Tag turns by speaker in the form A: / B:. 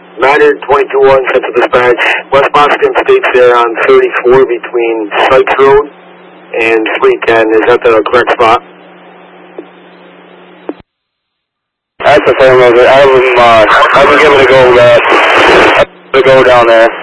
A: Niner 22-1, Central Dispatch. West Boston states there on 34 between Sykes Road and 310. Is that the correct spot?
B: That's affirmative. I haven't given a go down there.